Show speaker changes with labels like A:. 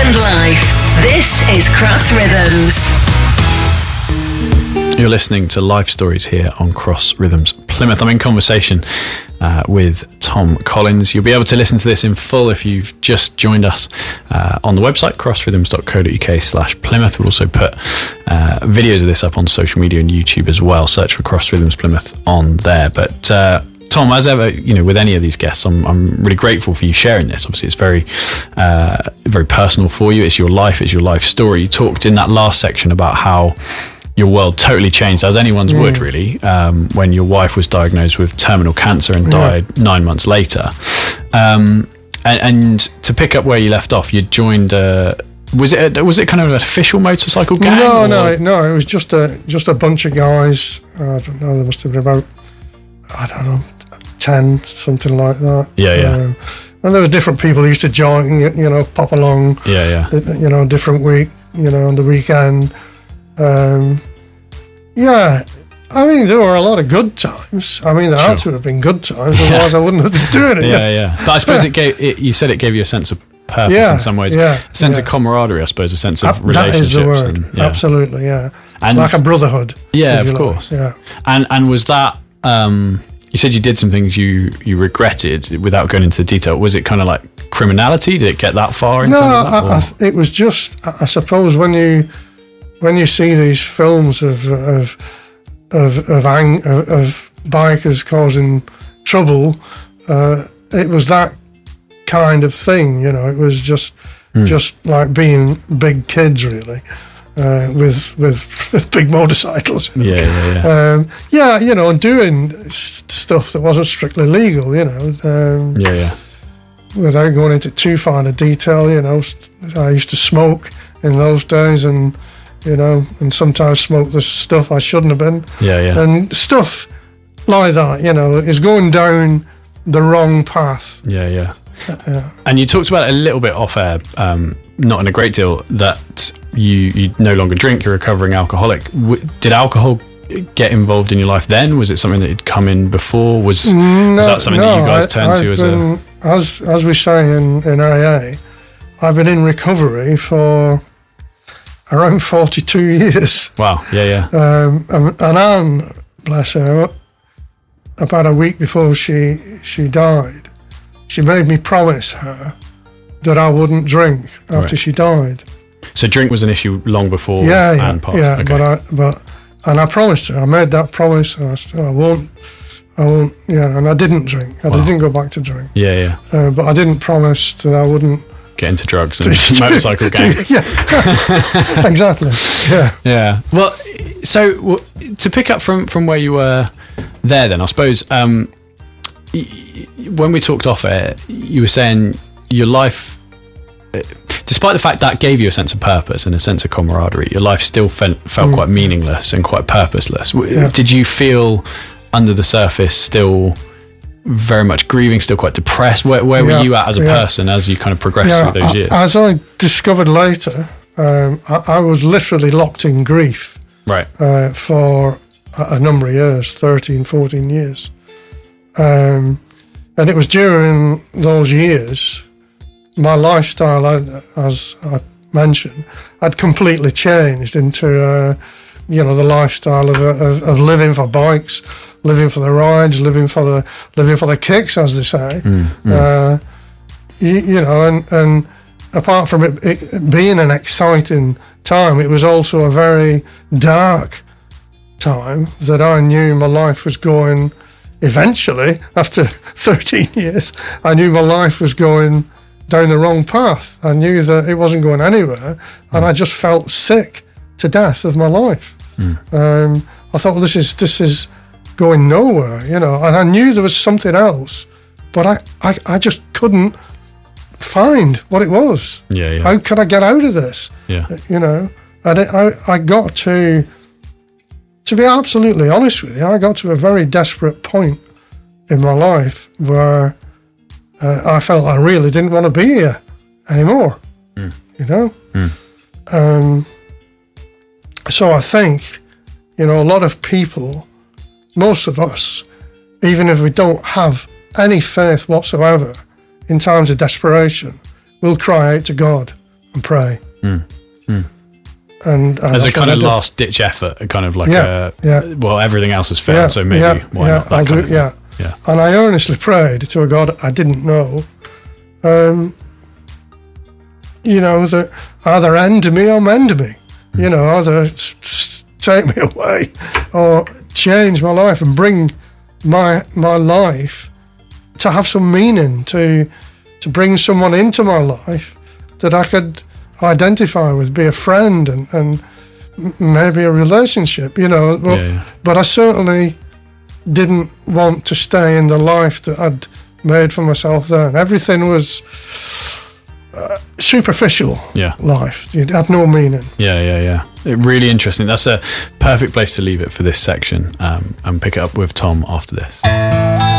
A: and life. This is Cross Rhythms.
B: You're listening to Life Stories here on Cross Rhythms Plymouth. I'm in conversation with Tom Collins. You'll be able to listen to this in full if you've just joined us on the website, crossrhythms.co.uk/Plymouth. We'll also put videos of this up on social media and YouTube as well. Search for Cross Rhythms Plymouth on there. But Tom, as ever, with any of these guests, I'm really grateful for you sharing this. Obviously, it's very personal for you. It's your life story. You talked in that last section about how your world totally changed, as anyone's would really, when your wife was diagnosed with terminal cancer and died 9 months later. And to pick up where you left off, you joined. Was it kind of an official motorcycle gang?
C: No. It was just a bunch of guys. I don't know. There must have been about 10, something like that.
B: Yeah.
C: And there were different people who used to join, pop along.
B: Yeah.
C: Different week, on the weekend. I mean, there were a lot of good times. I mean, there had to have been good times, otherwise I wouldn't have been doing it.
B: Yeah. But I suppose you said it gave you a sense of purpose in some ways. A sense of camaraderie, I suppose, a sense of relationships.
C: That is the word. Absolutely, yeah. And like a brotherhood.
B: Yeah, of course.
C: Yeah.
B: And was that... you said you did some things you regretted without going into the detail. Was it kind of like criminality? Did it get that far into that?
C: It was just, I suppose, when you see these films of bikers causing trouble, it was that kind of thing. It was just like being big kids, really. With big motorcycles. And doing stuff that wasn't strictly legal, without going into too fine a detail, I used to smoke in those days and sometimes smoke the stuff I shouldn't have been. And stuff like that, is going down the wrong path.
B: And you talked about it a little bit off air, not in a great deal, that you no longer drink, you're a recovering alcoholic. Did alcohol get involved in your life then? Was it something that had come in before? Was that something that you guys turned to
C: as we say in AA, I've been in recovery for around 42 years.
B: Wow,
C: and Anne, bless her, about a week before she died, she made me promise her that I wouldn't drink after she died.
B: So drink was an issue long before Anne passed.
C: And I promised her. I made that promise, and I said, I won't. And I didn't drink. I didn't go back to drink. But I didn't promise that I wouldn't
B: get into drugs and motorcycle gangs.
C: Exactly.
B: Yeah. Well, so to pick up from where you were there, then I suppose when we talked off air, you were saying your life, despite the fact that gave you a sense of purpose and a sense of camaraderie, your life still felt quite meaningless and quite purposeless. Did you feel under the surface still very much grieving, still quite depressed? Where were you at as a person as you kind of progressed through those years?
C: As I discovered later, I was literally locked in grief for a number of years, 13, 14 years. And it was during those years my lifestyle, as I mentioned, had completely changed into, the lifestyle of living for bikes, living for the rides, living for the kicks, as they say. And apart from it being an exciting time, it was also a very dark time that I knew my life was going. Eventually, after 13 years, I knew my life was going down the wrong path. I knew that it wasn't going anywhere, and I just felt sick to death of my life. I thought, well, this is going nowhere, and I knew there was something else, but I just couldn't find what it was. How could I get out of this? And I got to be absolutely honest with you, I got to a very desperate point in my life where I felt I really didn't want to be here anymore, So I think, a lot of people, most of us, even if we don't have any faith whatsoever, in times of desperation, will cry out to God and pray. And
B: as a
C: that's what
B: kind
C: I
B: of
C: did.
B: last ditch effort, a kind of like
C: Yeah, yeah.
B: well, everything else has failed, so maybe why not that
C: I'll
B: kind
C: do
B: of
C: it.
B: thing.
C: Yeah.
B: Yeah.
C: And I earnestly prayed to a God I didn't know, that either end me or mend me, either take me away or change my life and bring my life to have some meaning, to bring someone into my life that I could identify with, be a friend and maybe a relationship, But I certainly didn't want to stay in the life that I'd made for myself then. Everything was superficial life. It had no meaning.
B: Yeah. Really interesting. That's a perfect place to leave it for this section, and pick it up with Tom after this.